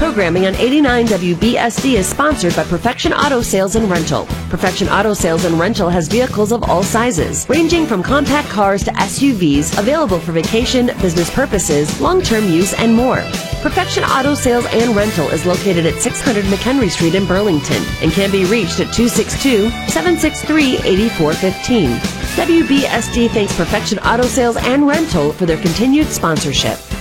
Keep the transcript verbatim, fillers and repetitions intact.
Programming on eighty-nine W B S D is sponsored by Perfection Auto Sales and Rental. Perfection Auto Sales and Rental has vehicles of all sizes, ranging from compact cars to S U Vs, available for vacation, business purposes, long-term use, and more. Perfection Auto Sales and Rental is located at six hundred McHenry Street in Burlington and can be reached at two six two, seven six three, eight four one five. W B S D thanks Perfection Auto Sales and Rental for their continued sponsorship.